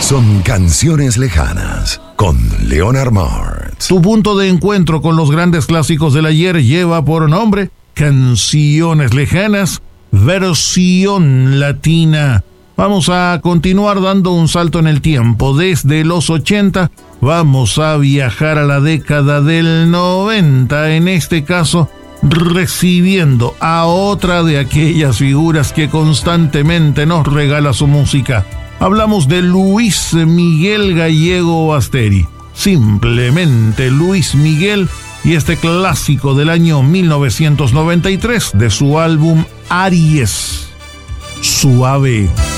son canciones lejanas con Leonard Martz. Tu punto de encuentro con los grandes clásicos del ayer lleva por nombre Canciones Lejanas, versión latina. Vamos a continuar dando un salto en el tiempo. Desde los 80 vamos a viajar a la década del 90, en este caso recibiendo a otra de aquellas figuras que constantemente nos regala su música. Hablamos de Luis Miguel Gallego Basteri, simplemente Luis Miguel, y este clásico del año 1993 de su álbum Aries, Suave.